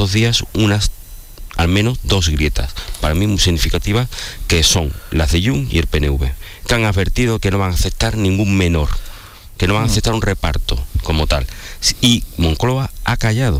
estos días al menos dos grietas, para mí muy significativas, que son las de Junts y el PNV, que han advertido que no van a aceptar ningún menor, que no van a aceptar un reparto como tal. Y Moncloa ha callado.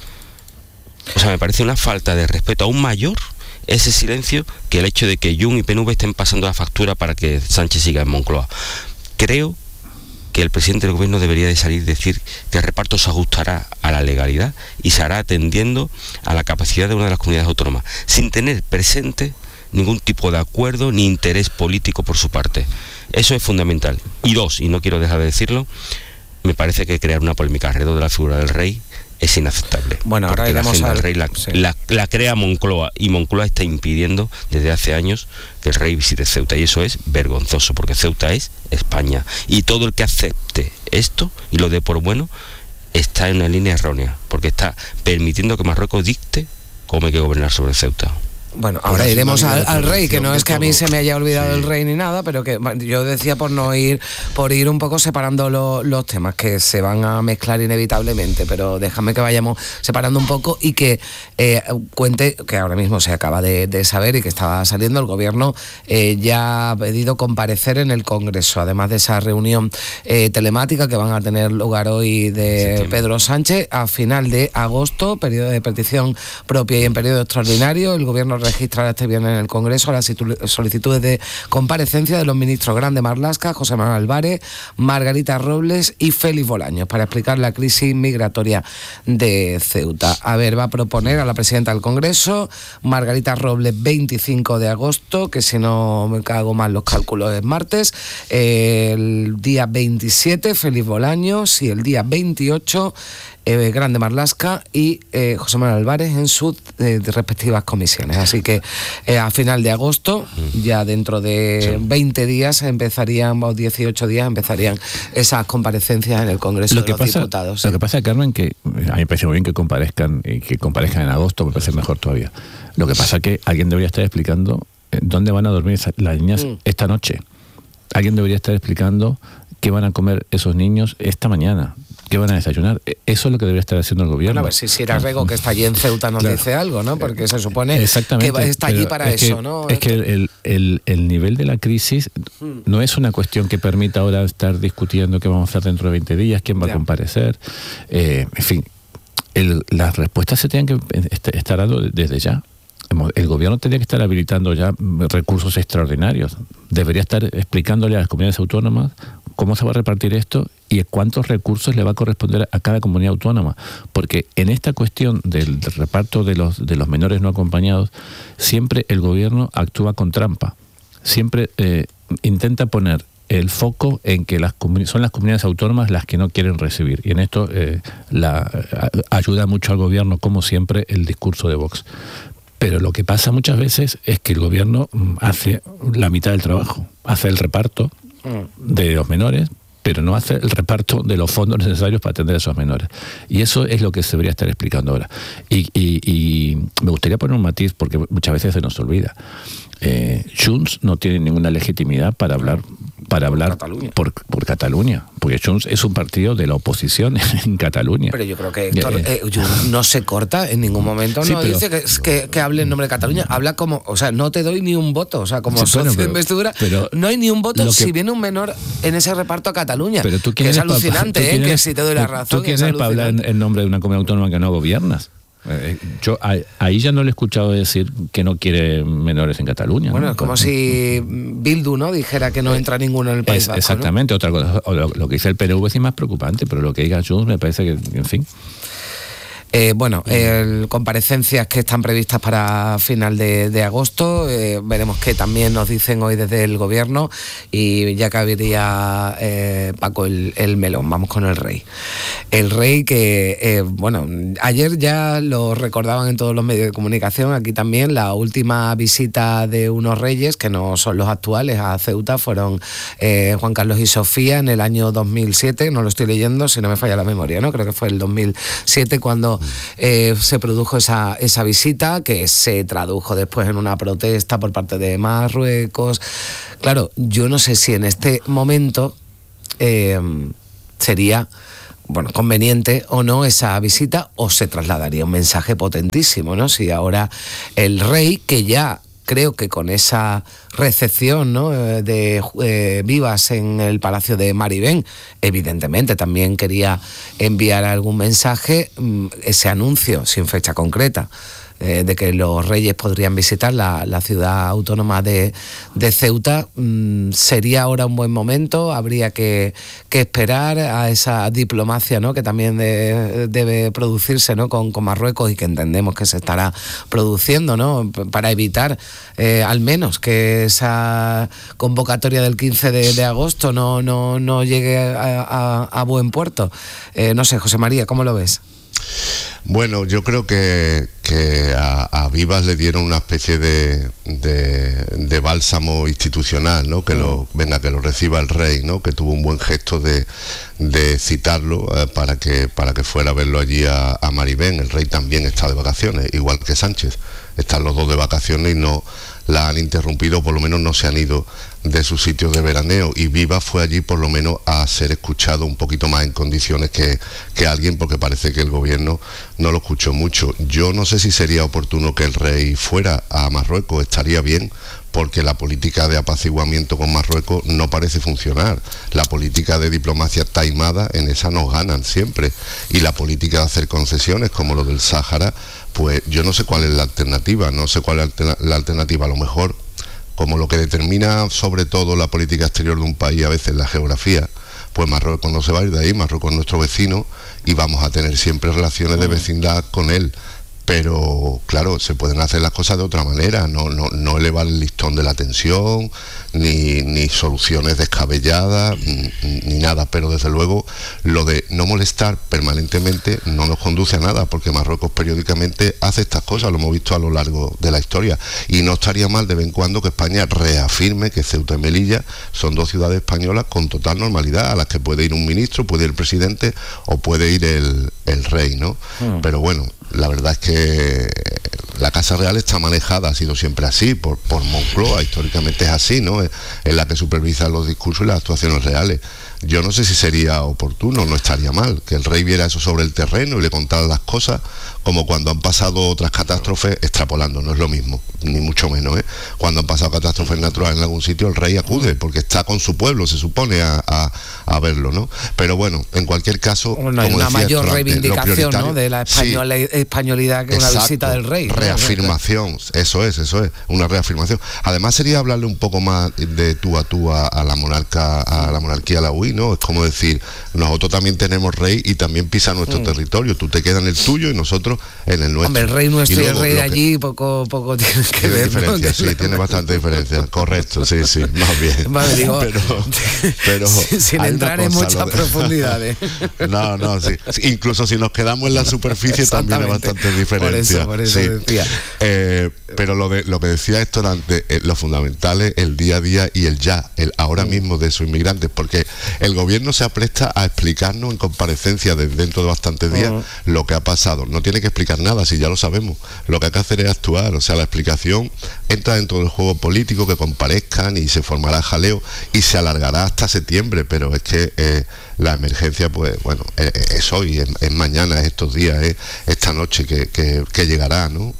O sea, me parece una falta de respeto aún mayor ese silencio que el hecho de que Junts y PNV estén pasando la factura para que Sánchez siga en Moncloa. Creo que el presidente del gobierno debería de salir y decir que el reparto se ajustará a la legalidad y se hará atendiendo a la capacidad de una de las comunidades autónomas, sin tener presente ningún tipo de acuerdo ni interés político por su parte. Eso es fundamental. Y dos, y no quiero dejar de decirlo, me parece que crear una polémica alrededor de la figura del rey es inaceptable. Bueno, ahora iremos al rey sí. la crea Moncloa, y Moncloa está impidiendo desde hace años que el rey visite Ceuta, y eso es vergonzoso, porque Ceuta es España, y todo el que acepte esto y lo dé por bueno está en una línea errónea, porque está permitiendo que Marruecos dicte cómo hay que gobernar sobre Ceuta. Bueno, ahora iremos al rey, que no es que a mí se me haya olvidado el rey ni nada, pero que yo decía por ir un poco separando los temas que se van a mezclar inevitablemente, pero déjame que vayamos separando un poco y que cuente que ahora mismo se acaba de saber y que estaba saliendo. El gobierno ya ha pedido comparecer en el Congreso, además de esa reunión telemática que van a tener lugar hoy de Pedro Sánchez a final de agosto, periodo de petición propia y en periodo extraordinario. El gobierno registrará este viernes en el Congreso las solicitudes de comparecencia de los ministros Grande Marlaska, José Manuel Álvarez, Margarita Robles y Félix Bolaños para explicar la crisis migratoria de Ceuta. A ver, va a proponer a la presidenta del Congreso, Margarita Robles, 25 de agosto, que si no me cago mal los cálculos es martes, el día 27 Félix Bolaños y el día 28 Grande Marlaska y José Manuel Álvarez en sus respectivas comisiones. Así que a final de agosto, ya dentro de 20 días empezarían, o 18 días empezarían esas comparecencias en el Congreso de los Diputados. Lo que pasa, Carmen, que a mí me parece muy bien que comparezcan y que comparezcan en agosto, me parece mejor todavía. Lo que pasa es que alguien debería estar explicando dónde van a dormir las niñas esta noche. Alguien debería estar explicando qué van a comer esos niños esta mañana. ¿Qué van a desayunar? Eso es lo que debería estar haciendo el gobierno. Bueno, a ver si Sierra Rego, que está allí en Ceuta, nos dice algo, ¿no? Porque se supone que está allí para eso, ¿no? Es que el nivel de la crisis no es una cuestión que permita ahora estar discutiendo qué vamos a hacer dentro de 20 días, quién va a comparecer. En fin, las respuestas se tienen que estar dando desde ya. El gobierno tendría que estar habilitando ya recursos extraordinarios. Debería estar explicándole a las comunidades autónomas cómo se va a repartir esto y cuántos recursos le va a corresponder a cada comunidad autónoma. Porque en esta cuestión del reparto de los menores no acompañados, siempre el gobierno actúa con trampa. Siempre intenta poner el foco en que son las comunidades autónomas las que no quieren recibir. Y en esto ayuda mucho al gobierno, como siempre, el discurso de Vox. Pero lo que pasa muchas veces es que el gobierno hace la mitad del trabajo, hace el reparto de los menores, pero no hace el reparto de los fondos necesarios para atender a esos menores. Y eso es lo que se debería estar explicando ahora. Y me gustaría poner un matiz, porque muchas veces se nos olvida. Junts no tiene ninguna legitimidad para hablar por Cataluña, porque Junts es un partido de la oposición en Cataluña. Pero yo creo que Héctor Junts no se corta en ningún momento, sí, no dice que hable en nombre de Cataluña, habla como, o sea, no te doy ni un voto, o sea, como socio de investidura, no hay ni un voto si viene un menor en ese reparto a Cataluña, pero tú que es alucinante, que si te doy la razón. ¿Tú quién eres para hablar en nombre de una comunidad autónoma que no gobiernas? Yo ahí ya no le he escuchado decir que no quiere menores en Cataluña. Bueno, ¿no? Es como si Bildu, ¿no?, dijera que no entra ninguno en el País Vasco, exactamente, ¿no? Otra cosa, lo que dice el PNV es más preocupante, pero lo que diga Junts me parece que, en fin. Comparecencias que están previstas para final de agosto, veremos qué también nos dicen hoy desde el gobierno, y ya cabería, Paco, el melón. Vamos con el rey. El rey que, ayer ya lo recordaban en todos los medios de comunicación, aquí también, la última visita de unos reyes, que no son los actuales, a Ceuta, fueron Juan Carlos y Sofía en el año 2007, no lo estoy leyendo, si no me falla la memoria, ¿no? Creo que fue el 2007 cuando se produjo esa visita, que se tradujo después en una protesta por parte de Marruecos. Claro, yo no sé si en este momento sería conveniente o no esa visita, o se trasladaría un mensaje potentísimo, ¿no? Si ahora el rey, que ya creo que con esa recepción, ¿no?, de Vivas en el Palacio de Maribén, evidentemente también quería enviar algún mensaje, ese anuncio sin fecha concreta de que los reyes podrían visitar la ciudad autónoma de Ceuta, sería ahora un buen momento. Habría que esperar a esa diplomacia, ¿no?, que también debe producirse, ¿no?, con Marruecos, y que entendemos que se estará produciendo, ¿no?, para evitar al menos que esa convocatoria del 15 de agosto no llegue a buen puerto. No sé, José María, ¿cómo lo ves? Bueno, yo creo que a Vivas le dieron una especie de bálsamo institucional, ¿no? Que lo reciba el rey, ¿no? Que tuvo un buen gesto de citarlo para que fuera a verlo allí a Maribén. El rey también está de vacaciones, igual que Sánchez. Están los dos de vacaciones y no la han interrumpido, por lo menos no se han ido de sus sitios de veraneo, y Vivas fue allí por lo menos a ser escuchado un poquito más en condiciones que alguien, porque parece que el gobierno no lo escuchó mucho. Yo no sé si sería oportuno que el rey fuera a Marruecos, estaría bien, porque la política de apaciguamiento con Marruecos no parece funcionar. La política de diplomacia taimada, en esa nos ganan siempre, y la política de hacer concesiones como lo del Sáhara, pues yo no sé cuál es la alternativa, la alternativa. A lo mejor, como lo que determina sobre todo la política exterior de un país a veces la geografía, pues Marruecos no se va a ir de ahí. Marruecos es nuestro vecino y vamos a tener siempre relaciones de vecindad con él. Pero claro, se pueden hacer las cosas de otra manera, no elevar el listón de la tensión, ni soluciones descabelladas, ni nada. Pero desde luego lo de no molestar permanentemente no nos conduce a nada, porque Marruecos periódicamente hace estas cosas, lo hemos visto a lo largo de la historia, y no estaría mal de vez en cuando que España reafirme que Ceuta y Melilla son dos ciudades españolas con total normalidad, a las que puede ir un ministro, puede ir el presidente o puede ir el rey, ¿no? Pero bueno, la verdad es que la Casa Real está manejada, ha sido siempre así, por Moncloa, históricamente es así, ¿no? Es la que supervisa los discursos y las actuaciones reales. Yo no sé si sería oportuno, no estaría mal, que el rey viera eso sobre el terreno y le contara las cosas, como cuando han pasado otras catástrofes, extrapolando, no es lo mismo, ni mucho menos, ¿eh? Cuando han pasado catástrofes naturales en algún sitio, el rey acude, porque está con su pueblo, se supone, a verlo, ¿no? Pero bueno, en cualquier caso... Bueno, hay una mayor reivindicación, ¿no?, de la españolidad que exacto, una visita del rey, ¿no? Reafirmación, eso es, una reafirmación. Además sería hablarle un poco más de tú a la monarquía alauí, ¿no? Es como decir, nosotros también tenemos rey y también pisa nuestro territorio, tú te quedas en el tuyo y nosotros en el nuestro. Pero el rey nuestro y el rey de allí poco tiene que ver, diferencia, ¿no? Sí, tiene bastante diferencia, correcto, sí, más bien. Vale, digo, pero sin entrar en muchas profundidades. No, sí. Incluso si nos quedamos en la superficie también hay bastante diferencia. Por eso sí. decía. Pero lo que decía esto antes, lo fundamental es el día a día y el ahora mismo de esos inmigrantes, porque el gobierno se apresta a explicarnos en comparecencia dentro de bastantes días lo que ha pasado. No tiene que explicar nada, si ya lo sabemos. Lo que hay que hacer es actuar, o sea, la explicación entra dentro del juego político, que comparezcan y se formará jaleo y se alargará hasta septiembre, pero es que la emergencia, pues bueno, es hoy, es mañana, es estos días, es esta noche que llegará, ¿no?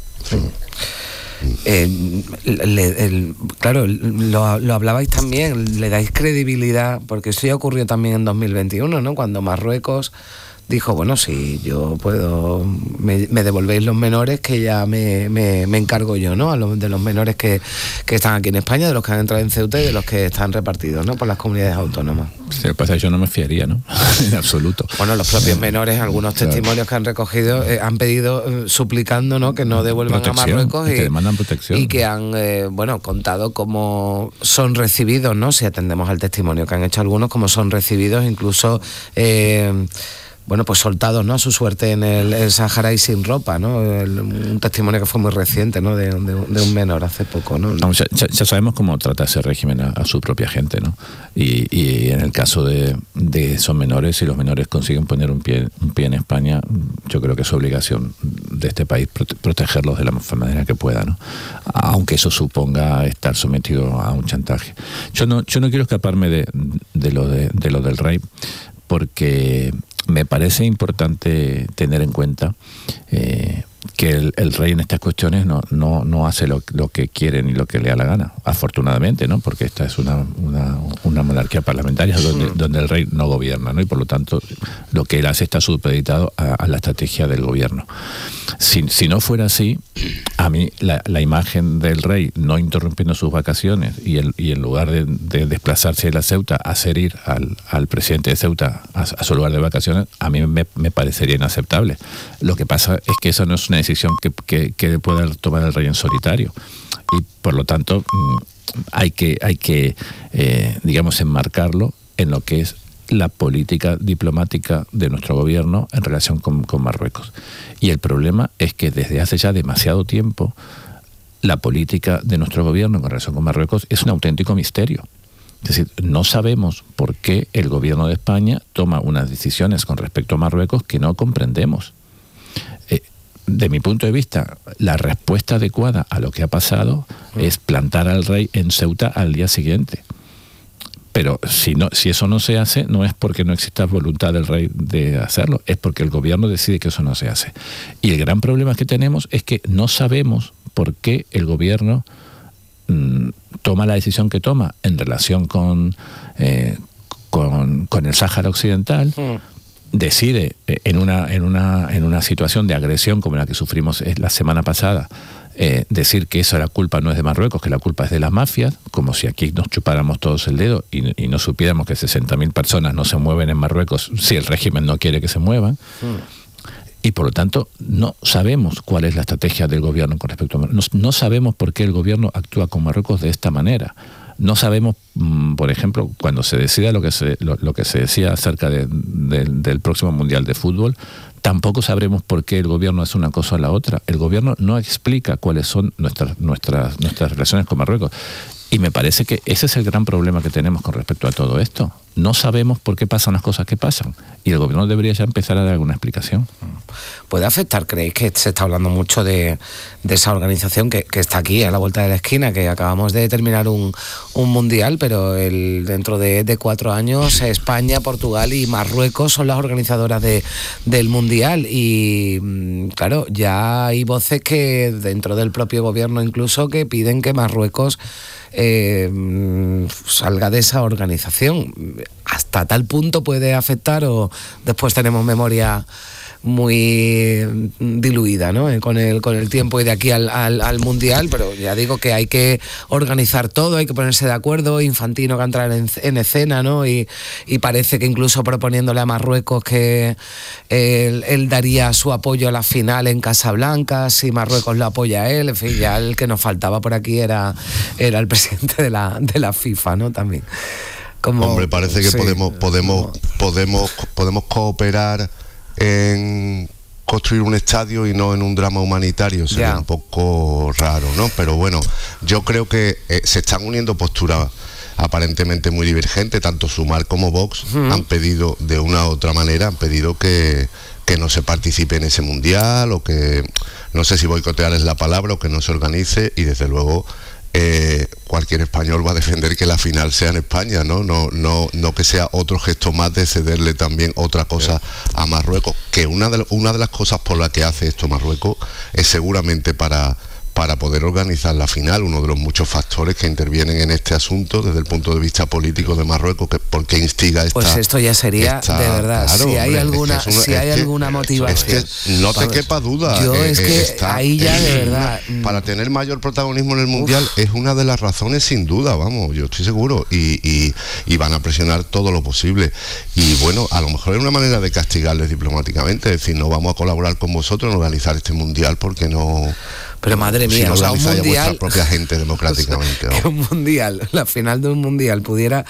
Claro, lo hablabais también, le dais credibilidad, porque esto ya ocurrió también en 2021, ¿no? Cuando Marruecos dijo, bueno, si yo puedo, me devolvéis los menores, que ya me encargo yo, ¿no? De los menores que están aquí en España, de los que han entrado en Ceuta y de los que están repartidos, ¿no?, por las comunidades autónomas. Sí, lo que pasa es que yo no me fiaría, ¿no? En absoluto. Bueno, los propios menores, algunos testimonios que han recogido, han pedido, suplicando, ¿no?, que no devuelvan a Marruecos, que demandan protección, y que han, contado cómo son recibidos, ¿no?, si atendemos al testimonio que han hecho algunos, cómo son recibidos, incluso... pues soltados, ¿no?, a su suerte en el Sáhara y sin ropa, ¿no? Un testimonio que fue muy reciente, ¿no?, de un menor hace poco, ¿no? Ya sabemos cómo trata ese régimen a su propia gente, ¿no? Y en el caso de esos menores, si los menores consiguen poner un pie en España, yo creo que es obligación de este país protegerlos de la manera que pueda, ¿no? Aunque eso suponga estar sometido a un chantaje. Yo no quiero escaparme de lo del rey, porque me parece importante tener en cuenta que el rey en estas cuestiones no hace lo que quiere ni lo que le da la gana, afortunadamente, ¿no? Porque esta es una monarquía parlamentaria donde el rey no gobierna, ¿no? Y por lo tanto lo que él hace está supeditado a la estrategia del gobierno. Si no fuera así, a mí la imagen del rey no interrumpiendo sus vacaciones y en lugar de desplazarse de la Ceuta, hacer ir al presidente de Ceuta a su lugar de vacaciones, a mí me parecería inaceptable. Lo que pasa es que eso no es una decisión que pueda tomar el rey en solitario, y por lo tanto hay que digamos, enmarcarlo en lo que es la política diplomática de nuestro gobierno en relación con Marruecos. Y el problema es que desde hace ya demasiado tiempo la política de nuestro gobierno en relación con Marruecos es un auténtico misterio. Es decir, no sabemos por qué el gobierno de España toma unas decisiones con respecto a Marruecos que no comprendemos. De mi punto de vista, la respuesta adecuada a lo que ha pasado es plantar al rey en Ceuta al día siguiente. Pero si eso no se hace, no es porque no exista voluntad del rey de hacerlo, es porque el gobierno decide que eso no se hace. Y el gran problema que tenemos es que no sabemos por qué el gobierno toma la decisión que toma en relación con el Sáhara Occidental. Decide en una situación de agresión como la que sufrimos la semana pasada, decir que eso la culpa no es de Marruecos, que la culpa es de las mafias, como si aquí nos chupáramos todos el dedo y no supiéramos que 60.000 personas no se mueven en Marruecos si el régimen no quiere que se muevan. Y por lo tanto no sabemos cuál es la estrategia del gobierno con respecto a Marruecos. No sabemos por qué el gobierno actúa con Marruecos de esta manera. No sabemos, por ejemplo, cuando se decida lo que se decía acerca del próximo Mundial de Fútbol, tampoco sabremos por qué el gobierno hace una cosa o la otra. El gobierno no explica cuáles son nuestras relaciones con Marruecos. Y me parece que ese es el gran problema que tenemos con respecto a todo esto. No sabemos por qué pasan las cosas que pasan. Y el gobierno debería ya empezar a dar alguna explicación. ¿Puede afectar? ¿Creéis que se está hablando mucho de esa organización que está aquí a la vuelta de la esquina, que acabamos de terminar un mundial, pero dentro de 4 años España, Portugal y Marruecos son las organizadoras del mundial? Y claro, ya hay voces que dentro del propio gobierno incluso que piden que Marruecos salga de esa organización. ¿Hasta tal punto puede afectar o después tenemos memoria muy diluida, ¿no? Con el tiempo y de aquí al mundial? Pero ya digo que hay que organizar todo, hay que ponerse de acuerdo. Infantino que entrar en escena, ¿no? Y parece que incluso proponiéndole a Marruecos que él daría su apoyo a la final en Casablanca si Marruecos lo apoya a él. En fin, ya el que nos faltaba por aquí era el presidente de la FIFA, ¿no? También. Hombre, parece que sí, podemos cooperar en construir un estadio y no en un drama humanitario. Sería un poco raro, ¿no? Pero bueno, yo creo que se están uniendo posturas aparentemente muy divergentes. Tanto Sumar como Vox han pedido de una u otra manera, han pedido que no se participe en ese mundial, o que, no sé si boicotear es la palabra, o que no se organice. Y desde luego cualquier español va a defender que la final sea en España, no que sea otro gesto más de cederle también otra cosa a Marruecos, que una de las cosas por las que hace esto Marruecos es seguramente para poder organizar la final, uno de los muchos factores que intervienen en este asunto desde el punto de vista político de Marruecos, que porque instiga esta... Pues esto ya sería, de verdad, claro, si hay alguna motivación... Es que no te quepa duda. Ahí ya de verdad... Para tener mayor protagonismo en el Mundial es una de las razones, sin duda, vamos, yo estoy seguro, y van a presionar todo lo posible. Y bueno, a lo mejor es una manera de castigarles diplomáticamente, es decir, no vamos a colaborar con vosotros en organizar este Mundial porque no... Pero madre mía, si no, o sea, un mundial, vuestra propia gente democráticamente, que un mundial, la final de un mundial pudiera,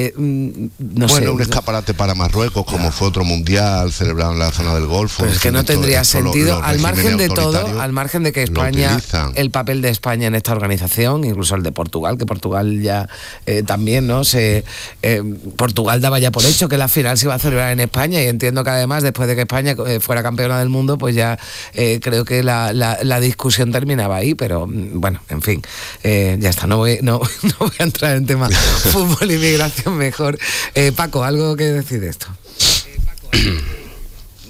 no sé, un escaparate para Marruecos, como fue otro mundial celebrado en la zona del Golfo. Pero es que no tendría sentido, al margen de todo, al margen de que España, el papel de España en esta organización, incluso el de Portugal, que Portugal ya también, ¿no? Portugal daba ya por hecho que la final se iba a celebrar en España, y entiendo que además, después de que España fuera campeona del mundo, pues ya creo que la discusión terminaba ahí, pero bueno, en fin, ya está, no voy a entrar en tema fútbol y migración mejor. Paco, ¿algo que decir de esto?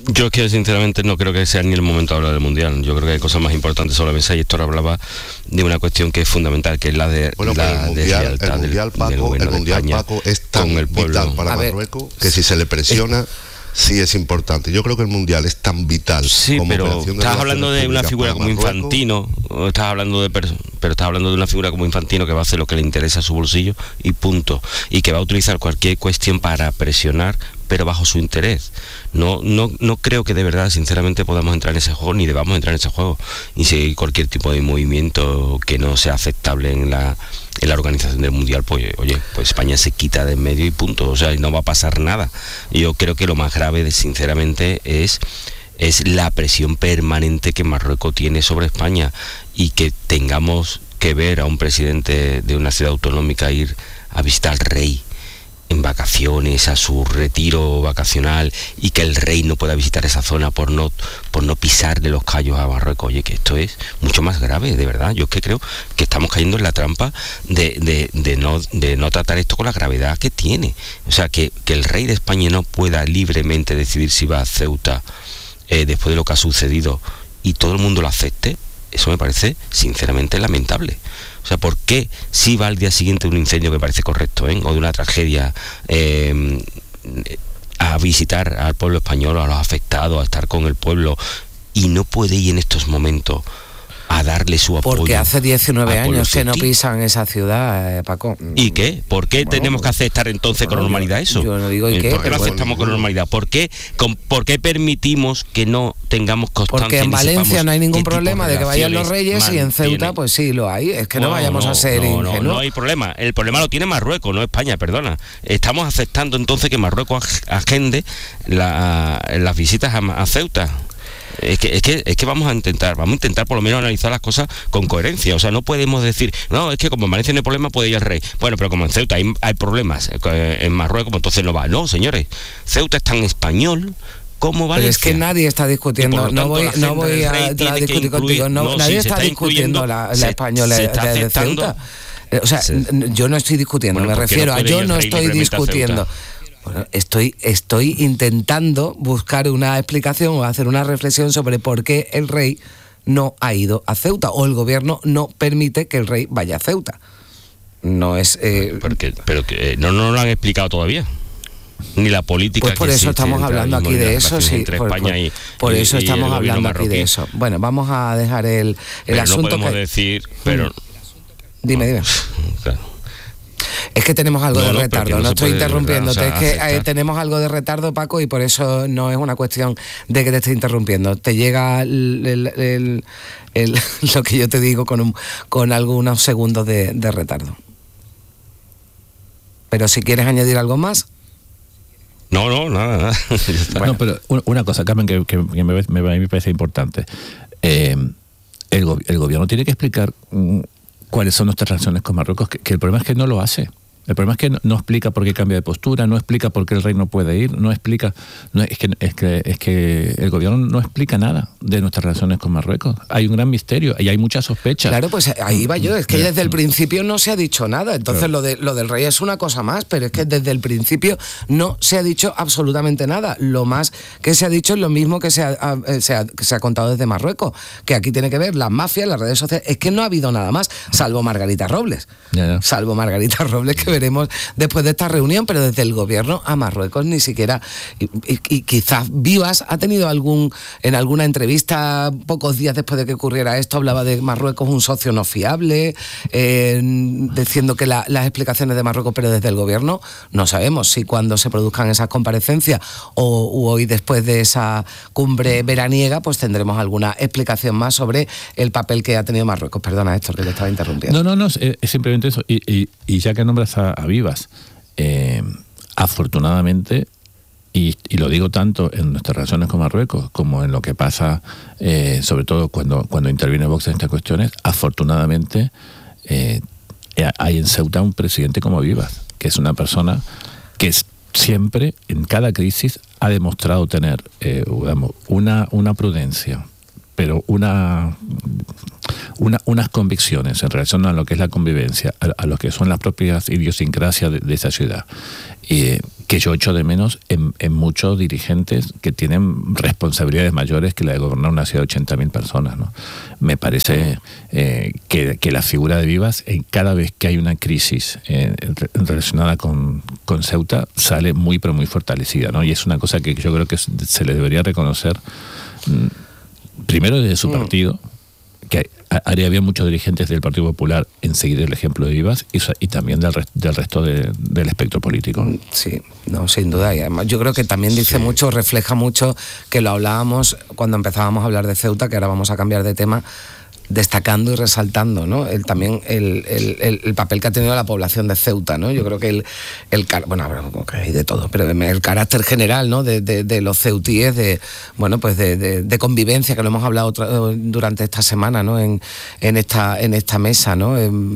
Yo es que sinceramente no creo que sea ni el momento de hablar del Mundial. Yo creo que hay cosas más importantes sobre la mesa, y Héctor hablaba de una cuestión que es fundamental, que es la de la deslealtad del Mundial, Paco, es tan vital para Marruecos que si se le presiona... Sí, es importante. Yo creo que el Mundial es tan vital. Sí, como pero estás hablando de una figura como Infantino, pero estás hablando de una figura como Infantino que va a hacer lo que le interesa a su bolsillo y punto. Y que va a utilizar cualquier cuestión para presionar, pero bajo su interés. No creo que de verdad, sinceramente, podamos entrar en ese juego, ni debamos entrar en ese juego, y seguir cualquier tipo de movimiento que no sea aceptable en la organización del Mundial. Pues oye, pues España se quita de en medio y punto, o sea, y no va a pasar nada. Yo creo que lo más grave, sinceramente, es la presión permanente que Marruecos tiene sobre España, y que tengamos que ver a un presidente de una ciudad autonómica ir a visitar al rey en vacaciones, a su retiro vacacional, y que el rey no pueda visitar esa zona por no pisarle los callos a Marruecos. Oye, que esto es mucho más grave, de verdad. Yo es que creo que estamos cayendo en la trampa de no tratar esto con la gravedad que tiene. O sea, que el rey de España no pueda libremente decidir si va a Ceuta después de lo que ha sucedido, y todo el mundo lo acepte. Eso me parece sinceramente lamentable. O sea, ¿por qué si va al día siguiente de un incendio, que me parece correcto, o de una tragedia, a visitar al pueblo español, a los afectados, a estar con el pueblo, y no puede ir en estos momentos a darle su apoyo? Porque hace 19 años que no pisan esa ciudad, Paco. ¿Y qué? ¿Por qué tenemos que aceptar entonces con normalidad eso? Yo no digo ¿y qué? ¿Por qué lo aceptamos con normalidad? ¿Por qué permitimos que no tengamos constancia? Porque en Valencia no hay ningún problema de que vayan los reyes, y en Ceuta pues sí lo hay. Es que no vayamos a ser ingenuos. No hay problema. El problema lo tiene Marruecos, no España, perdona. Estamos aceptando entonces que Marruecos agende las visitas a Ceuta. Es que vamos a intentar por lo menos analizar las cosas con coherencia. O sea, no podemos decir, no, es que como en Valencia no hay problema, puede ir el rey. Bueno, pero como en Ceuta hay problemas en Marruecos, entonces no va. No, señores, Ceuta es tan español como Valencia. Pero es que nadie está discutiendo, no voy a discutir contigo, nadie está discutiendo la española de Ceuta. O sea, yo no estoy discutiendo, me refiero a yo no estoy discutiendo. Bueno, estoy intentando buscar una explicación o hacer una reflexión sobre por qué el rey no ha ido a Ceuta, o el gobierno no permite que el rey vaya a Ceuta. No es... pero que no lo han explicado todavía. Ni la política. Pues por eso estamos hablando aquí de eso, sí. Por eso estamos hablando aquí de eso. Bueno, vamos a dejar el asunto. No podemos decir, pero... Dime. Claro. Es que tenemos algo de retardo, no estoy interrumpiéndote, es que tenemos algo de retardo, Paco, y por eso no es una cuestión de que te esté interrumpiendo. Te llega lo que yo te digo con algunos segundos de retardo. Pero si quieres añadir algo más... No, nada. Bueno, pero una cosa, Carmen, que me parece importante. El gobierno tiene que explicar cuáles son nuestras relaciones con Marruecos, que el problema es que no lo hace. El problema es que no explica por qué cambia de postura, no explica por qué el rey no puede ir, es que el gobierno no explica nada de nuestras relaciones con Marruecos. Hay un gran misterio y hay muchas sospechas. Claro, pues ahí va yo, es que desde el principio no se ha dicho nada. Entonces lo del rey es una cosa más, pero es que desde el principio no se ha dicho absolutamente nada. Lo más que se ha dicho es lo mismo que se ha contado desde Marruecos, que aquí tiene que ver las mafias, las redes sociales. Es que no ha habido nada más, salvo Margarita Robles. Salvo Margarita Robles, que veremos después de esta reunión, pero desde el gobierno a Marruecos ni siquiera, y quizás Vivas ha tenido en alguna entrevista pocos días después de que ocurriera esto, hablaba de Marruecos un socio no fiable, diciendo que las explicaciones de Marruecos, pero desde el gobierno no sabemos si cuando se produzcan esas comparecencias u hoy después de esa cumbre veraniega, pues tendremos alguna explicación más sobre el papel que ha tenido Marruecos. Perdona, Héctor, que te estaba interrumpiendo. No, es simplemente eso, y ya que nombras a Vivas, afortunadamente, y lo digo tanto en nuestras relaciones con Marruecos como en lo que pasa, sobre todo cuando interviene Vox en estas cuestiones, afortunadamente hay en Ceuta un presidente como Vivas, que es una persona que siempre, en cada crisis, ha demostrado tener una prudencia, pero una unas convicciones en relación a lo que es la convivencia, a lo que son las propias idiosincrasias de esa ciudad, que yo echo de menos en muchos dirigentes que tienen responsabilidades mayores que la de gobernar una ciudad de 80.000 personas, ¿no? Me parece que la figura de Vivas, cada vez que hay una crisis relacionada con Ceuta, sale muy pero muy fortalecida, ¿no? Y es una cosa que yo creo que se le debería reconocer primero desde su partido, que había muchos dirigentes del Partido Popular en seguir el ejemplo de Vivas y también del resto del espectro político. Sí, no, sin duda. Y además yo creo que también dice mucho, refleja mucho, que lo hablábamos cuando empezábamos a hablar de Ceuta, que ahora vamos a cambiar de tema, destacando y resaltando, ¿no? También el papel que ha tenido la población de Ceuta, ¿no? Yo creo que bueno, hay de todo, pero el carácter general, ¿no? de los ceutíes, de convivencia, que lo hemos hablado durante esta semana, ¿no? En esta mesa, ¿no?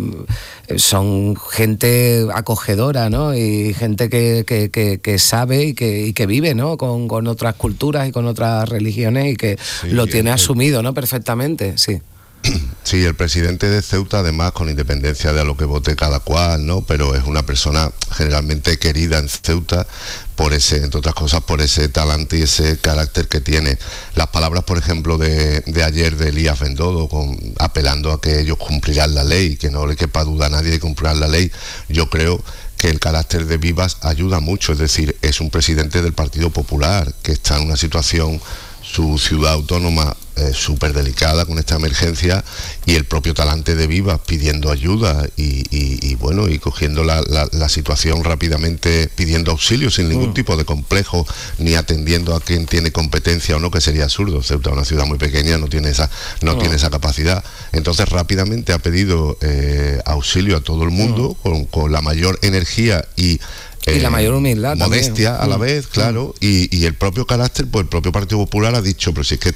Son gente acogedora, ¿no? Y gente que sabe y que vive, ¿no? Con otras culturas y con otras religiones, y que lo tiene asumido, ¿no? Perfectamente, sí. Sí, el presidente de Ceuta, además, con independencia de a lo que vote cada cual, ¿no? Pero es una persona generalmente querida en Ceuta por entre otras cosas, por ese talante y ese carácter que tiene. Las palabras, por ejemplo, de ayer de Elías Bendodo, apelando a que ellos cumplirán la ley, que no le quepa duda a nadie de cumplir la ley, yo creo que el carácter de Vivas ayuda mucho. Es decir, es un presidente del Partido Popular que está en una situación, su ciudad autónoma, súper delicada con esta emergencia, y el propio talante de Vivas pidiendo ayuda y cogiendo la situación rápidamente, pidiendo auxilio sin ningún tipo de complejo, ni atendiendo a quien tiene competencia o no, que sería absurdo. Ceuta es una ciudad muy pequeña, no tiene esa capacidad. Entonces rápidamente ha pedido auxilio a todo el mundo con la mayor energía y la mayor humildad, modestia también. A la vez, claro, y el propio carácter, pues el propio Partido Popular ha dicho, pero si es que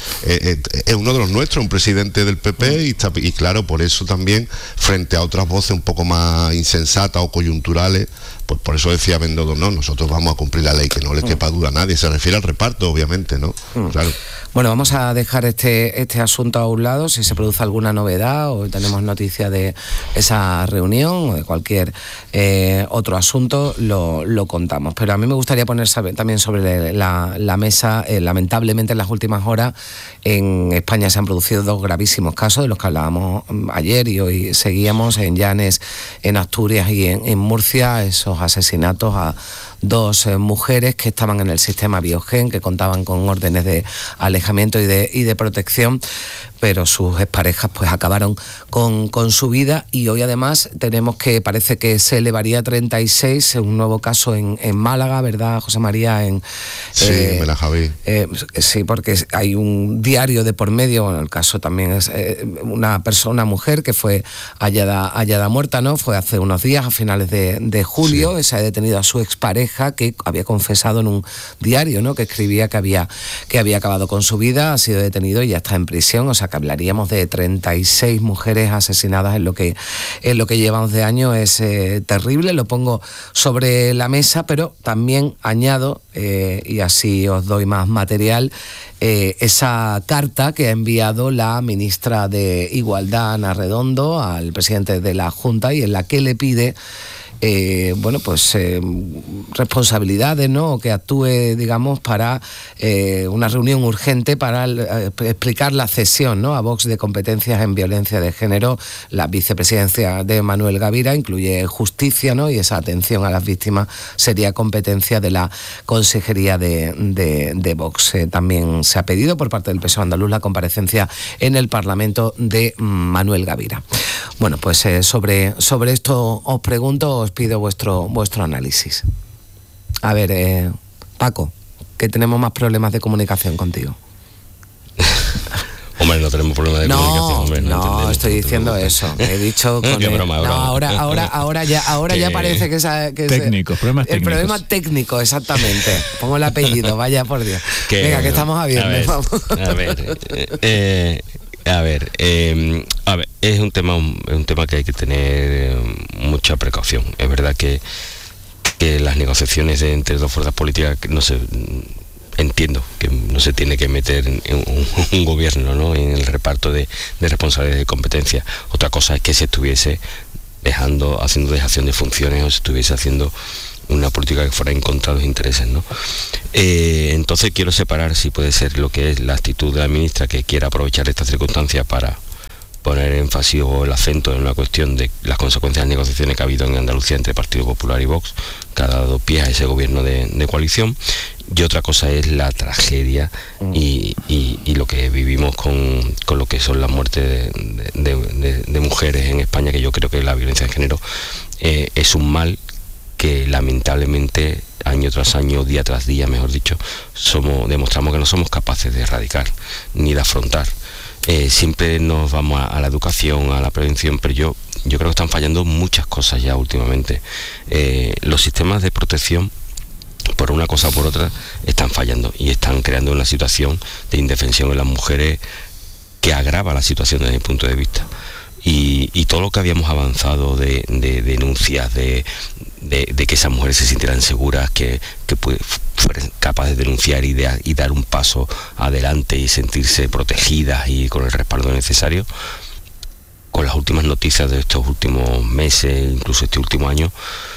es uno de los nuestros, un presidente del PP, y claro, por eso también, frente a otras voces un poco más insensatas o coyunturales, pues por eso decía Bendodo, no, nosotros vamos a cumplir la ley, que no le quepa duda a nadie. Se refiere al reparto, obviamente, ¿no? Claro. Bueno, vamos a dejar este asunto a un lado. Si se produce alguna novedad o tenemos noticia de esa reunión o de cualquier otro asunto, lo contamos. Pero a mí me gustaría poner también sobre la mesa, lamentablemente en las últimas horas en España se han producido 2 gravísimos casos de los que hablábamos ayer y hoy seguíamos, en Llanes, en Asturias y en Murcia, esos asesinatos a 2 mujeres que estaban en el sistema Biogen, que contaban con órdenes de alejamiento y de protección, pero sus exparejas pues acabaron con su vida. Y hoy además tenemos que, parece que se elevaría a 36, un nuevo caso en Málaga, ¿verdad, José María? Sí, me la Javi. Sí, porque hay un diario de por medio. Bueno, el caso también es una mujer que fue hallada muerta, ¿no? Fue hace unos días, a finales de julio, se ha detenido a su expareja, que había confesado en un diario, ¿no? Que escribía que había acabado con su vida, ha sido detenido y ya está en prisión. O sea que hablaríamos de 36 mujeres asesinadas en lo que llevamos de año. Es terrible, lo pongo sobre la mesa, pero también añado, y así os doy más material, esa carta que ha enviado la ministra de Igualdad, Ana Redondo, al presidente de la Junta, y en la que le pide responsabilidades, ¿no? O que actúe, digamos, para una reunión urgente para explicar la cesión, ¿no? A Vox de competencias en violencia de género. La vicepresidencia de Manuel Gavira incluye justicia, ¿no? Y esa atención a las víctimas sería competencia de la Consejería de Vox. También se ha pedido por parte del PSOE andaluz la comparecencia en el Parlamento de Manuel Gavira. Bueno, pues sobre esto os pregunto, os pido vuestro análisis. A ver, Paco, que tenemos más problemas de comunicación contigo. Hombre, no tenemos problemas de comunicación. Hombre, no estoy diciendo eso. He dicho con broma. Ahora ya parece que técnicos, problemas técnicos. El problema técnico, exactamente. Pongo el apellido, vaya por Dios. Venga, que estamos a viernes. A ver, es un tema que hay que tener mucha precaución. Es verdad que las negociaciones entre 2 fuerzas políticas, no sé, entiendo que no se tiene que meter en un gobierno, ¿no?, en el reparto de responsabilidades y competencias. Otra cosa es que se estuviese haciendo dejación de funciones o se estuviese haciendo una política que fuera en contra de los intereses, ¿no? Entonces quiero separar, si puede ser, lo que es la actitud de la ministra, que quiera aprovechar esta circunstancia para poner énfasis o el acento en la cuestión de las consecuencias de las negociaciones que ha habido en Andalucía entre Partido Popular y Vox, que ha dado pie a ese gobierno de coalición. Y otra cosa es la tragedia y lo que vivimos con lo que son las muertes de mujeres en España, que yo creo que la violencia de género es un mal que lamentablemente año tras año, día tras día, mejor dicho, demostramos que no somos capaces de erradicar ni de afrontar. Siempre nos vamos a la educación, a la prevención, pero yo creo que están fallando muchas cosas ya últimamente. Los sistemas de protección, por una cosa o por otra, están fallando y están creando una situación de indefensión en las mujeres que agrava la situación desde mi punto de vista. Y todo lo que habíamos avanzado de denuncias, de que esas mujeres se sintieran seguras, que fueran capaces de denunciar y dar un paso adelante y sentirse protegidas y con el respaldo necesario, con las últimas noticias de estos últimos meses, incluso este último año,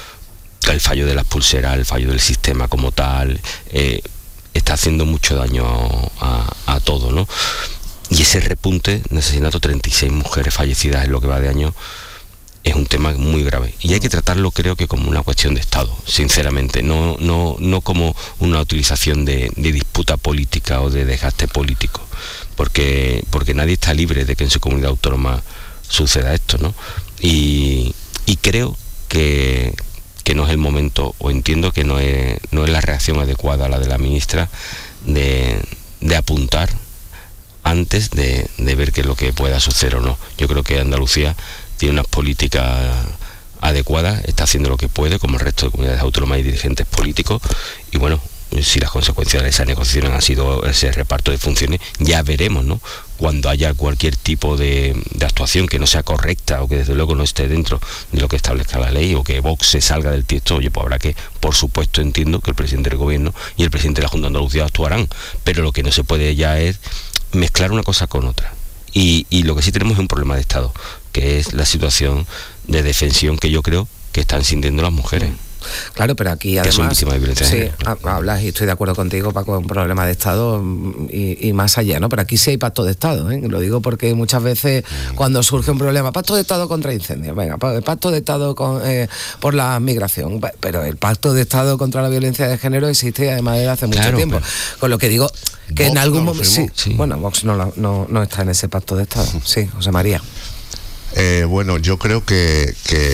el fallo de las pulseras, el fallo del sistema como tal, está haciendo mucho daño a todo, ¿no? Y ese repunte de asesinato, 36 mujeres fallecidas en lo que va de año, es un tema muy grave. Y hay que tratarlo, creo que como una cuestión de Estado, sinceramente, no como una utilización de disputa política o de desgaste político, porque nadie está libre de que en su comunidad autónoma suceda esto, ¿no? Y creo que no es el momento, o entiendo que no es la reacción adecuada a la de la ministra de apuntar antes de ver qué es lo que pueda suceder o no. Yo creo que Andalucía tiene unas políticas adecuadas, está haciendo lo que puede, como el resto de comunidades autónomas y dirigentes políticos, y bueno, si las consecuencias de esa negociación han sido ese reparto de funciones, ya veremos, ¿no?, cuando haya cualquier tipo de actuación que no sea correcta o que desde luego no esté dentro de lo que establezca la ley, o que Vox se salga del texto, oye, pues habrá que, por supuesto, entiendo que el presidente del gobierno y el presidente de la Junta de Andalucía actuarán, pero lo que no se puede ya es mezclar una cosa con otra. Y lo que sí tenemos es un problema de Estado, que es la situación de defensión que yo creo que están sintiendo las mujeres. Claro, pero aquí además, que son víctimas de violencia de género. Hablas, y estoy de acuerdo contigo, Paco, un problema de Estado y más allá, ¿no? Pero aquí sí hay pacto de Estado, ¿eh? Lo digo porque muchas veces cuando surge un problema, pacto de Estado contra incendios, venga, pacto de Estado por la migración, pero el pacto de Estado contra la violencia de género existe además desde hace mucho tiempo. Con lo que digo que Vox en algún momento... Sí. Bueno, Vox no está en ese pacto de Estado. Sí, José María. Bueno, yo creo que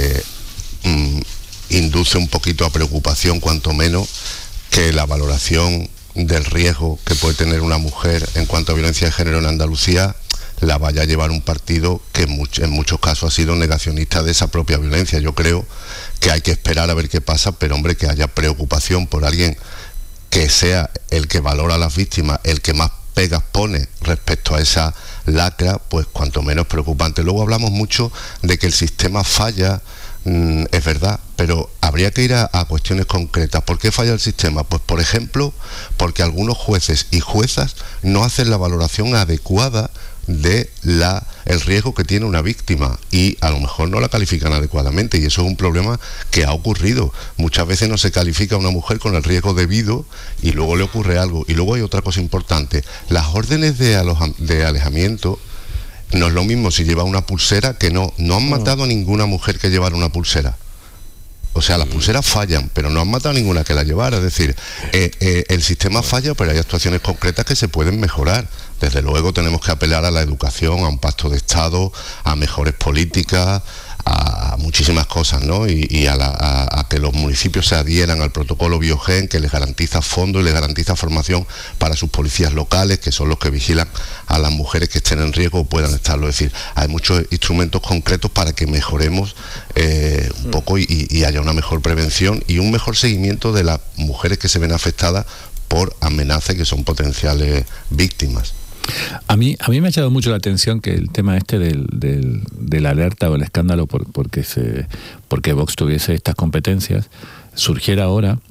induce un poquito a preocupación, cuanto menos, que la valoración del riesgo que puede tener una mujer en cuanto a violencia de género en Andalucía la vaya a llevar un partido que en muchos casos ha sido negacionista de esa propia violencia. Yo creo que hay que esperar a ver qué pasa, pero hombre, que haya preocupación por alguien que sea el que valora a las víctimas, el que más pegas pone respecto a esa lacra, pues cuanto menos preocupante. Luego hablamos mucho de que el sistema falla. Es verdad, pero habría que ir a cuestiones concretas. ¿Por qué falla el sistema? Pues por ejemplo, porque algunos jueces y juezas no hacen la valoración adecuada de el riesgo que tiene una víctima y a lo mejor no la califican adecuadamente, y eso es un problema que ha ocurrido. Muchas veces no se califica a una mujer con el riesgo debido y luego le ocurre algo. Y luego hay otra cosa importante, las órdenes de alejamiento. No es lo mismo si lleva una pulsera, que no han matado a ninguna mujer que llevara una pulsera. O sea, las pulseras fallan, pero no han matado a ninguna que la llevara. Es decir, el sistema falla, pero hay actuaciones concretas que se pueden mejorar. Desde luego tenemos que apelar a la educación, a un pacto de Estado, a mejores políticas, a muchísimas cosas, ¿no? Y a que los municipios se adhieran al protocolo Biogen, que les garantiza fondos y les garantiza formación para sus policías locales, que son los que vigilan a las mujeres que estén en riesgo o puedan estarlo. Es decir, hay muchos instrumentos concretos para que mejoremos un poco y haya una mejor prevención y un mejor seguimiento de las mujeres que se ven afectadas por amenazas, que son potenciales víctimas. A mí me ha llamado mucho la atención que el tema este del alerta o el escándalo porque Vox tuviese estas competencias surgiera ahora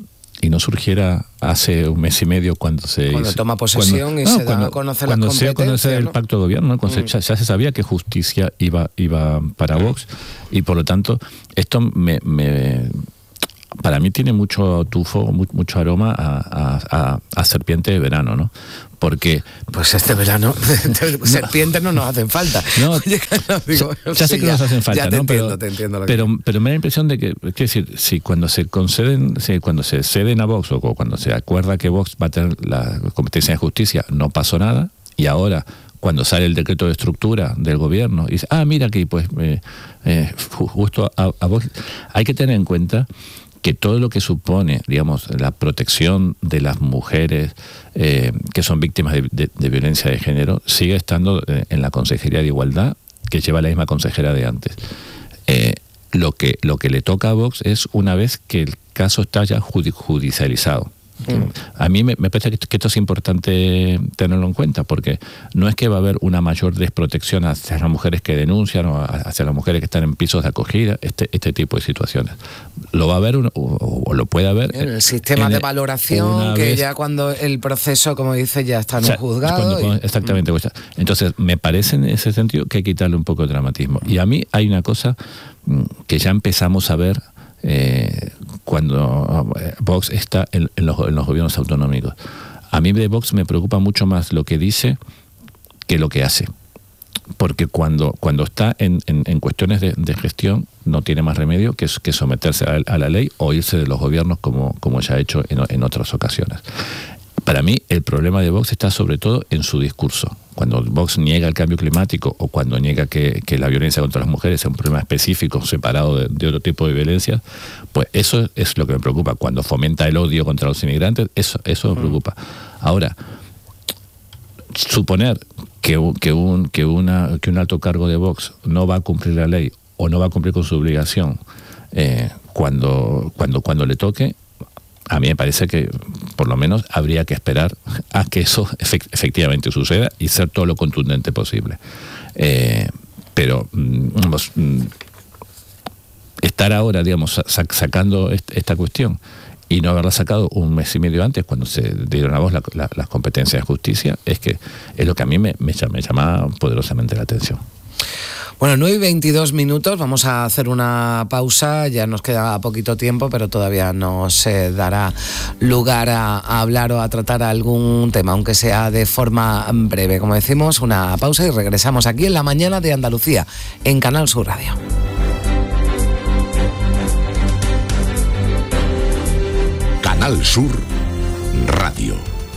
y no surgiera hace un mes y medio cuando toma posesión y se da a conocer las competencias, se da a conocer el pacto de gobierno, ya se sabía que justicia iba para Vox, y por lo tanto esto para mí tiene mucho tufo, mucho aroma a serpiente de verano, ¿no? Porque pues este verano serpientes no nos hacen falta. No, ya sé que nos hacen falta, ¿no? Te entiendo pero me da la impresión de que, es decir, si cuando se ceden a Vox, o cuando se acuerda que Vox va a tener la competencia de justicia, no pasó nada, y ahora cuando sale el decreto de estructura del gobierno y dice, mira que pues justo a Vox, hay que tener en cuenta que todo lo que supone, digamos, la protección de las mujeres que son víctimas de violencia de género sigue estando en la Consejería de Igualdad, que lleva la misma consejera de antes. Lo que le toca a Vox es una vez que el caso está ya judicializado. A mí me parece que esto es importante tenerlo en cuenta, porque no es que va a haber una mayor desprotección hacia las mujeres que denuncian o hacia las mujeres que están en pisos de acogida, este tipo de situaciones. Lo va a haber o lo puede haber en el sistema de valoración, que ya cuando el proceso, como dice, ya está en un juzgado. Exactamente. Entonces, me parece en ese sentido que hay que quitarle un poco de dramatismo. Y a mí hay una cosa que ya empezamos a ver cuando Vox está en los gobiernos autonómicos. A mí de Vox me preocupa mucho más lo que dice que lo que hace. Porque cuando está en cuestiones de gestión no tiene más remedio que someterse a la ley o irse de los gobiernos como ya ha hecho en otras ocasiones. Para mí el problema de Vox está sobre todo en su discurso. Cuando Vox niega el cambio climático o cuando niega que la violencia contra las mujeres sea un problema específico, separado de otro tipo de violencia, pues eso es lo que me preocupa. Cuando fomenta el odio contra los inmigrantes, eso me preocupa. Ahora, suponer que un alto cargo de Vox no va a cumplir la ley o no va a cumplir con su obligación cuando le toque, a mí me parece que por lo menos habría que esperar a que eso efectivamente suceda y ser todo lo contundente posible. Pero estar ahora, digamos, sacando esta cuestión y no haberla sacado un mes y medio antes, cuando se dieron a Vox las competencias de justicia, es lo que a mí me llama poderosamente la atención. Bueno, 9:22, vamos a hacer una pausa, ya nos queda poquito tiempo, pero todavía no se dará lugar a hablar o a tratar algún tema, aunque sea de forma breve. Como decimos, una pausa y regresamos aquí en La Mañana de Andalucía, en Canal Sur Radio. Canal Sur Radio.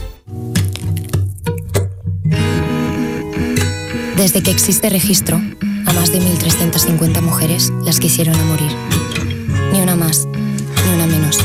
Desde que existe registro, a más de 1.350 mujeres las quisieron a morir. Ni una más, ni una menos.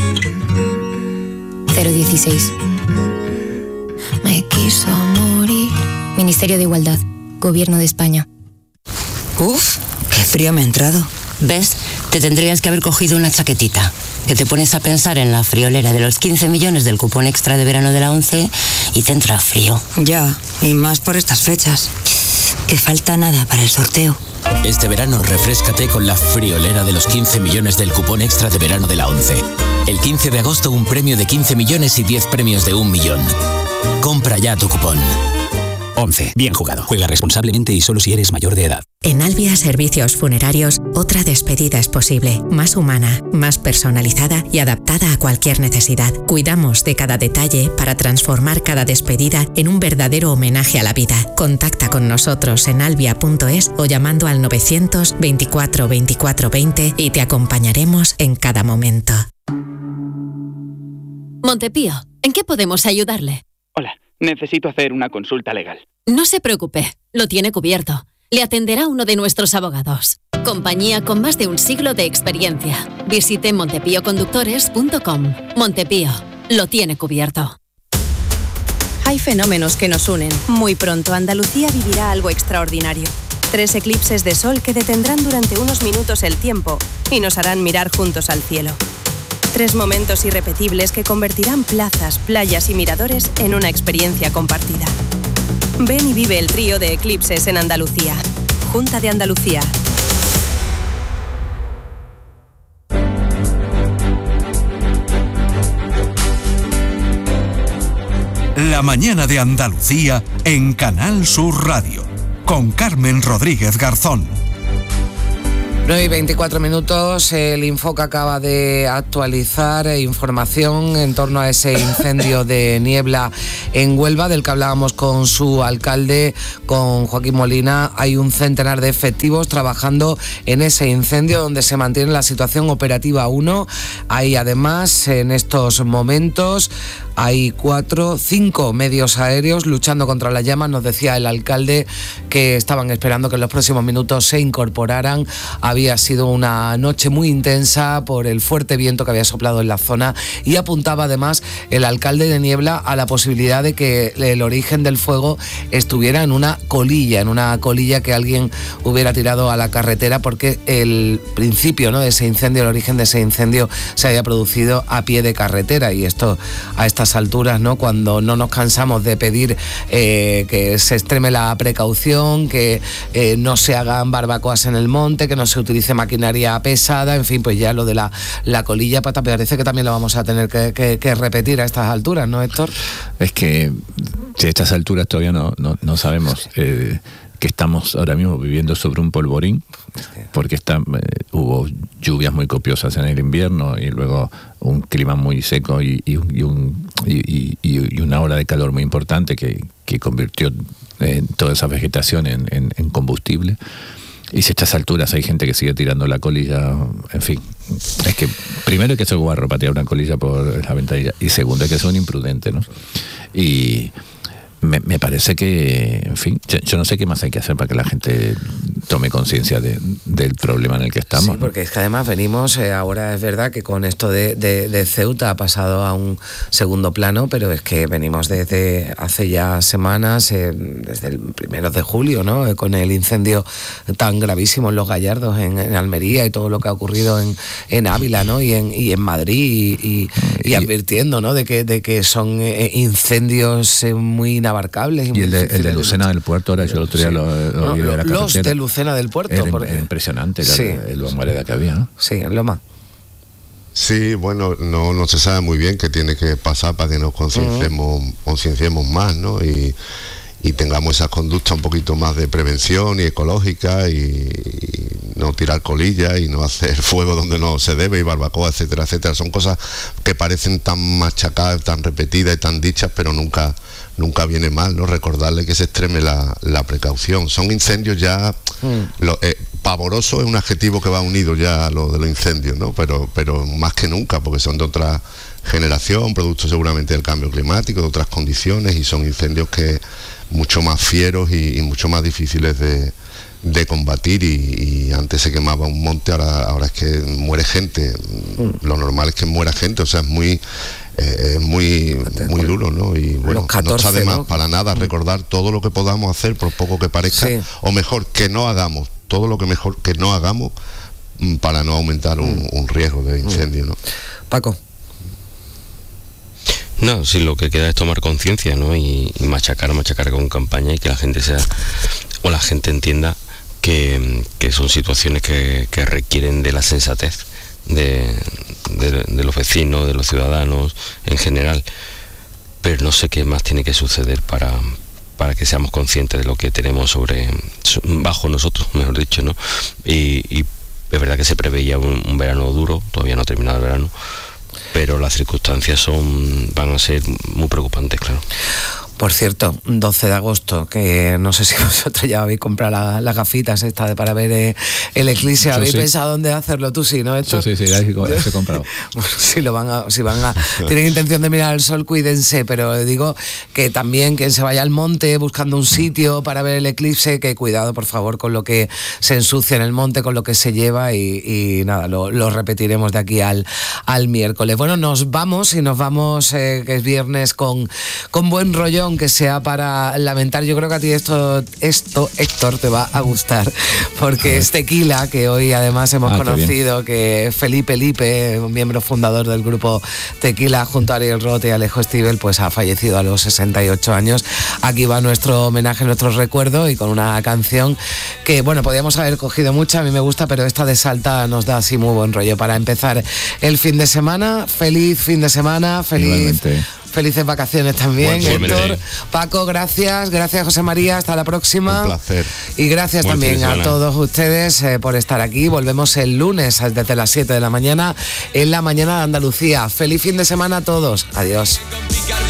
016. Me quiso morir. Ministerio de Igualdad, Gobierno de España. Uf, qué frío me ha entrado. ¿Ves? Te tendrías que haber cogido una chaquetita. Que te pones a pensar en la friolera de los 15 millones del cupón extra de verano de la ONCE y te entra frío. Ya, y más por estas fechas. Que falta nada para el sorteo. Este verano refréscate con la friolera de los 15 millones del cupón extra de verano de la ONCE. El 15 de agosto un premio de 15 millones y 10 premios de 1 millón. Compra ya tu cupón. ONCE. Bien jugado. Juega responsablemente y solo si eres mayor de edad. En Albia Servicios Funerarios, otra despedida es posible. Más humana, más personalizada y adaptada a cualquier necesidad. Cuidamos de cada detalle para transformar cada despedida en un verdadero homenaje a la vida. Contacta con nosotros en albia.es o llamando al 924 24 20 y te acompañaremos en cada momento. Montepío, ¿en qué podemos ayudarle? Hola, necesito hacer una consulta legal. No se preocupe, lo tiene cubierto. Le atenderá uno de nuestros abogados. Compañía con más de un siglo de experiencia. Visite montepíoconductores.com. Montepío, lo tiene cubierto. Hay fenómenos que nos unen. Muy pronto Andalucía vivirá algo extraordinario. 3 eclipses de sol que detendrán durante unos minutos el tiempo y nos harán mirar juntos al cielo. 3 momentos irrepetibles que convertirán plazas, playas y miradores en una experiencia compartida. Ven y vive el trío de eclipses en Andalucía. Junta de Andalucía. La mañana de Andalucía en Canal Sur Radio, con Carmen Rodríguez Garzón. 9:24, el Infoca acaba de actualizar información en torno a ese incendio de Niebla en Huelva, del que hablábamos con su alcalde, con Joaquín Molina. Hay un centenar de efectivos trabajando en ese incendio, donde se mantiene la situación operativa 1. Hay además, en estos momentos, hay 5 medios aéreos luchando contra las llamas. Nos decía el alcalde que estaban esperando que en los próximos minutos se incorporaran. Había sido una noche muy intensa por el fuerte viento que había soplado en la zona, y apuntaba además el alcalde de Niebla a la posibilidad de que el origen del fuego estuviera en una colilla que alguien hubiera tirado a la carretera, porque el principio, ¿no?, de ese incendio, el origen de ese incendio se había producido a pie de carretera. Y esto, a estas alturas, ¿no?, cuando no nos cansamos de pedir que se extreme la precaución, que no se hagan barbacoas en el monte, que no se utilice maquinaria pesada, en fin, pues ya lo de la colilla, pues parece que también lo vamos a tener que repetir a estas alturas, ¿no, Héctor? Es que a estas alturas todavía no sabemos que estamos ahora mismo viviendo sobre un polvorín, porque hubo lluvias muy copiosas en el invierno y luego un clima muy seco y una ola de calor muy importante que convirtió toda esa vegetación en combustible. Y si a estas alturas hay gente que sigue tirando la colilla, en fin, es que primero hay que ser guarro para tirar una colilla por la ventanilla, y segundo hay que ser un imprudente, ¿no? Y me parece que, en fin, yo no sé qué más hay que hacer para que la gente tome conciencia del problema en el que estamos. Sí, porque es que además venimos, ahora es verdad que con esto de Ceuta ha pasado a un segundo plano, pero es que venimos desde hace ya semanas, desde el 1 de julio, ¿no?, con el incendio tan gravísimo en Los Gallardos, en Almería, y todo lo que ha ocurrido en Ávila, ¿no?, y en Madrid, y advirtiendo, ¿no?, de que son incendios muy inabarcables. Y el de Lucena del Puerto, ahora yo el otro día lo vi de la carretera. Los de Lucena del Puerto. Era impresionante el Loma que había, ¿no? Sí, el Loma. Sí, bueno, no se sabe muy bien qué tiene que pasar para que nos concienciemos más, ¿no? Y tengamos esas conductas un poquito más de prevención y ecológica, y no tirar colillas y no hacer fuego donde no se debe, y barbacoa, etcétera, etcétera. Son cosas que parecen tan machacadas, tan repetidas y tan dichas, pero nunca viene mal, ¿no?, recordarle que se extreme la precaución. Son incendios ya, pavoroso es un adjetivo que va unido ya a lo de los incendios, ¿no?, pero más que nunca, porque son de otra generación, producto seguramente del cambio climático, de otras condiciones, y son incendios que mucho más fieros y mucho más difíciles de combatir, y antes se quemaba un monte, ahora es que muere gente. Lo normal es que muera gente, o sea, es muy duro, ¿no? Y bueno, 14, no está de más, ¿no?, para nada recordar todo lo que podamos hacer, por poco que parezca, o mejor, que no hagamos, todo lo que mejor que no hagamos, para no aumentar un riesgo de incendio, ¿no? Paco. No, sí, lo que queda es tomar conciencia, ¿no?, y machacar con campaña, y que la gente entienda que son situaciones que requieren de la sensatez de los vecinos, de los ciudadanos en general. Pero no sé qué más tiene que suceder para que seamos conscientes de lo que tenemos bajo nosotros, mejor dicho, ¿no? Y es verdad que se preveía un verano duro, todavía no ha terminado el verano, pero las circunstancias van a ser muy preocupantes, claro. Por cierto, 12 de agosto, que no sé si vosotros ya habéis comprado las gafitas estas para ver el eclipse. ¿Habéis pensado dónde hacerlo? Tú sí, ¿no? Yo sí, las he comprado. Bueno, si tienen intención de mirar el sol, cuídense, pero digo que también quien se vaya al monte buscando un sitio para ver el eclipse, que cuidado, por favor, con lo que se ensucia en el monte, con lo que se lleva, y nada, lo repetiremos de aquí al miércoles. Bueno, nos vamos, que es viernes, con buen rollo, aunque sea para lamentar. Yo creo que a ti esto Héctor, te va a gustar, porque es Tequila, que hoy además hemos conocido que Felipe Lipe, un miembro fundador del grupo Tequila, junto a Ariel Roth y Alejo Stivel, pues ha fallecido a los 68 años. Aquí va nuestro homenaje, nuestro recuerdo, y con una canción que, bueno, podíamos haber cogido mucha, a mí me gusta, pero esta de Salta nos da así muy buen rollo para empezar el fin de semana. Feliz fin de semana, feliz Felices vacaciones también, Héctor. Paco, gracias José María, hasta la próxima. Un placer. Y gracias también a todos ustedes por estar aquí. Volvemos el lunes desde las 7 de la mañana en La Mañana de Andalucía. Feliz fin de semana a todos. Adiós.